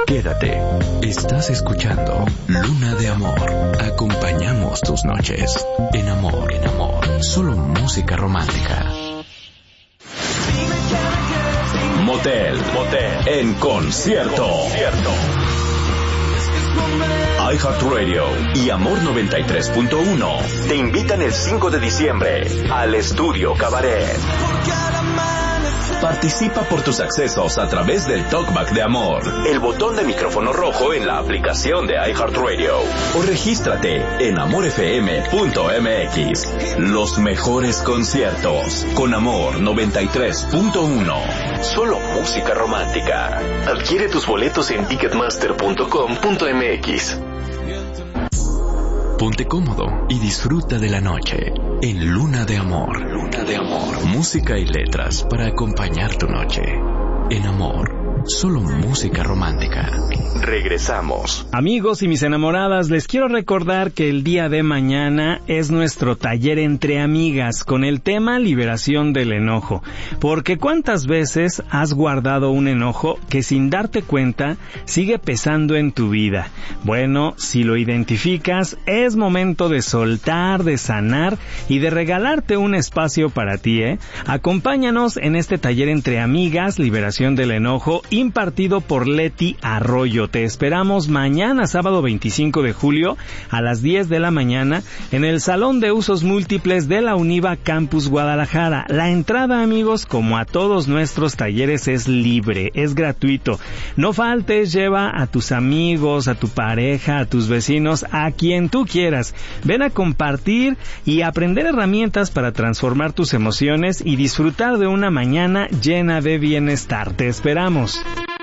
Quédate. Estás escuchando Luna de Amor. Acompañamos tus noches. En amor, solo música romántica. Motel en concierto. iHeartRadio y Amor 93.1 te invitan el 5 de diciembre al Estudio Cabaret. Participa por tus accesos a través del Talkback de Amor, el botón de micrófono rojo en la aplicación de iHeartRadio, o regístrate en amorfm.mx. Los mejores conciertos con Amor 93.1. Solo música romántica. Adquiere tus boletos en ticketmaster.com.mx. Ponte cómodo y disfruta de la noche en Luna de Amor. Música y letras para acompañar tu noche. En amor, solo música romántica. Regresamos. Amigos y mis enamoradas, les quiero recordar que el día de mañana es nuestro taller entre amigas con el tema liberación del enojo. Porque ¿cuántas veces has guardado un enojo que sin darte cuenta sigue pesando en tu vida? Bueno, si lo identificas, es momento de soltar, de sanar y de regalarte un espacio para ti, ¿eh? Acompáñanos en este taller entre amigas, liberación del enojo, impartido por Leti Arroyo. Te esperamos mañana, sábado 25 de julio, a las 10 de la mañana, en el Salón de Usos Múltiples de la Univa Campus Guadalajara. La entrada, amigos, como a todos nuestros talleres, es libre, es gratuito. No faltes, lleva a tus amigos, a tu pareja, a tus vecinos, a quien tú quieras. Ven a compartir y aprender herramientas para transformar tus emociones y disfrutar de una mañana llena de bienestar. Te esperamos.